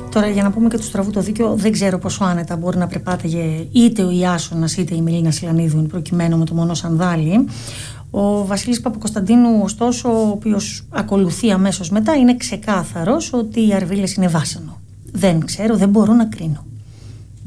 Τώρα, για να πούμε και του στραβού το δίκιο, δεν ξέρω πόσο άνετα μπορεί να περπάταγε είτε ο Ιάσονας είτε η Μελίνα Σιλανίδου, προκειμένου με το μονό σανδάλι. Ο Βασίλης Παπακοσταντίνου, ωστόσο, ο οποίος ακολουθεί αμέσως μετά, είναι ξεκάθαρος ότι οι Αρβίλες είναι βάσανο. Δεν ξέρω, δεν μπορώ να κρίνω.